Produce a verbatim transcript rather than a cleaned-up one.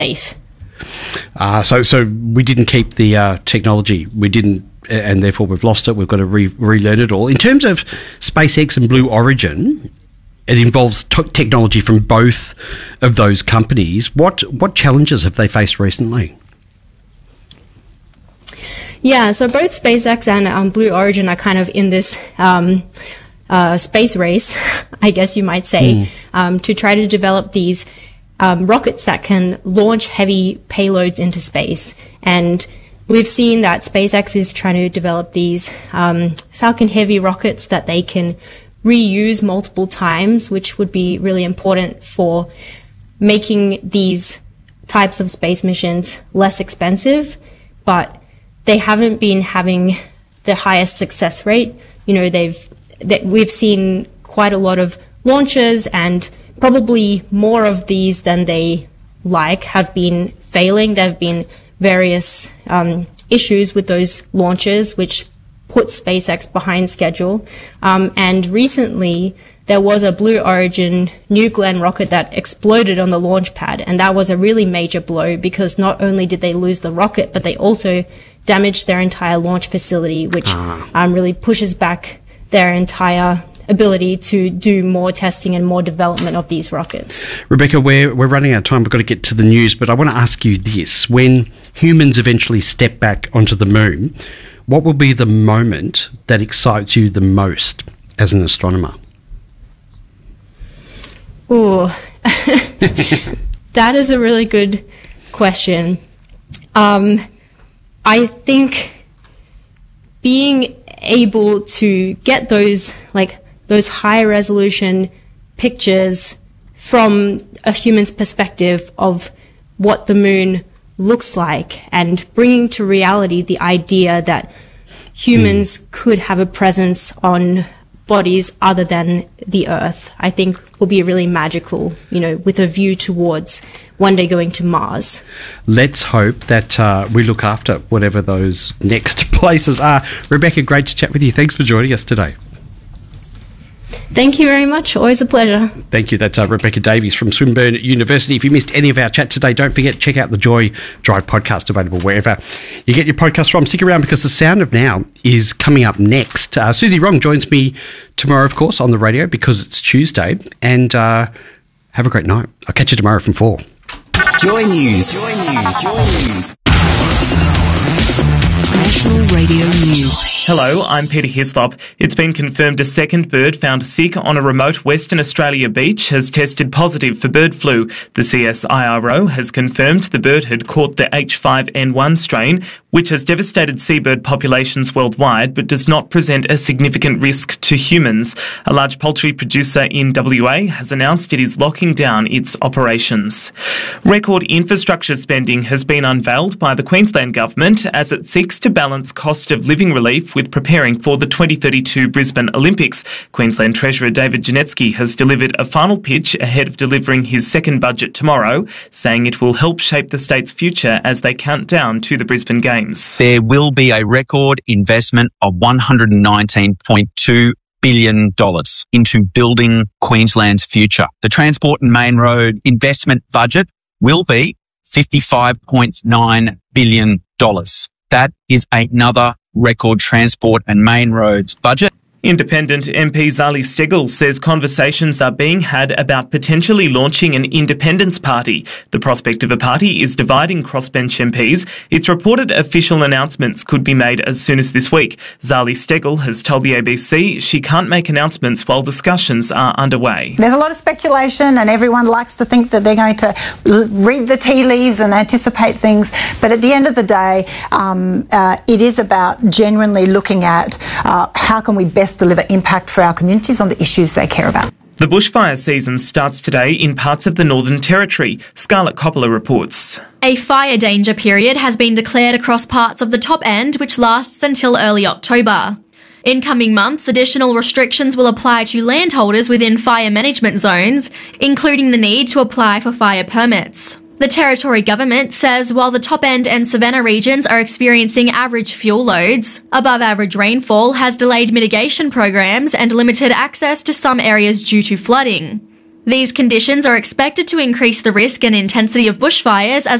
safe. Uh, so, so we didn't keep the uh, technology. We didn't, and therefore we've lost it. We've got to re- relearn it all. In terms of SpaceX and Blue Origin, it involves t- technology from both of those companies. What what challenges have they faced recently? Yeah, so both SpaceX and um, Blue Origin are kind of in this um, uh, space race, I guess you might say, mm. um, to try to develop these um, rockets that can launch heavy payloads into space. And we've seen that SpaceX is trying to develop these um, Falcon Heavy rockets that they can reuse multiple times, which would be really important for making these types of space missions less expensive, but they haven't been having the highest success rate. You know, they've that we've seen quite a lot of launches, and probably more of these than they like have been failing. There have been various um, issues with those launches, which put SpaceX behind schedule. Um, and recently, there was a Blue Origin New Glenn rocket that exploded on the launch pad, and that was a really major blow because not only did they lose the rocket, but they also damaged their entire launch facility, which ah. um, really pushes back their entire ability to do more testing and more development of these rockets. Rebecca, we're, we're running out of time. We've got to get to the news, but I want to ask you this. When humans eventually step back onto the moon, what will be the moment that excites you the most as an astronomer? Ooh, that is a really good question. Um, I think being able to get those, like, those high resolution pictures from a human's perspective of what the moon looks like and bringing to reality the idea that humans mm. could have a presence on bodies other than the Earth, I think will be really magical, you know, with a view towards one day going to Mars. Let's hope that uh, we look after whatever those next places are. Rebecca, great to chat with you. Thanks for joining us today. Thank you very much. Always a pleasure. Thank you. That's uh, Rebecca Davies from Swinburne University. If you missed any of our chat today, don't forget, check out the Joy Drive podcast, available wherever you get your podcast from. Stick around because The Sound of Now is coming up next. Uh, Susie Rong joins me tomorrow, of course, on the radio because it's Tuesday. And uh, have a great night. I'll catch you tomorrow from four. Joy News. Joy News. Joy News. National Radio News. Hello, I'm Peter Hislop. It's been confirmed a second bird found sick on a remote Western Australia beach has tested positive for bird flu. The C S I R O has confirmed the bird had caught the H five N one strain, which has devastated seabird populations worldwide but does not present a significant risk to humans. A large poultry producer in W A has announced it is locking down its operations. Record infrastructure spending has been unveiled by the Queensland Government as it seeks to balance cost of living relief with preparing for the twenty thirty-two Brisbane Olympics. Queensland Treasurer David Janetsky has delivered a final pitch ahead of delivering his second budget tomorrow, saying it will help shape the state's future as they count down to the Brisbane Games. There will be a record investment of one hundred nineteen point two billion dollars into building Queensland's future. The Transport and Main Road investment budget will be fifty-five point nine billion dollars. That is another record Transport and Main Roads budget. Independent M P Zali Steggall says conversations are being had about potentially launching an independence party. The prospect of a party is dividing crossbench M Ps. It's reported official announcements could be made as soon as this week. Zali Steggall has told the A B C she can't make announcements while discussions are underway. There's a lot of speculation and everyone likes to think that they're going to read the tea leaves and anticipate things. But at the end of the day, um, uh, it is about genuinely looking at uh, how can we best deliver impact for our communities on the issues they care about. The bushfire season starts today in parts of the Northern Territory. Scarlett Coppola reports. A fire danger period has been declared across parts of the top end, which lasts until early October. In coming months, additional restrictions will apply to landholders within fire management zones, including the need to apply for fire permits. The Territory Government says while the top end and Savannah regions are experiencing average fuel loads, above average rainfall has delayed mitigation programs and limited access to some areas due to flooding. These conditions are expected to increase the risk and intensity of bushfires as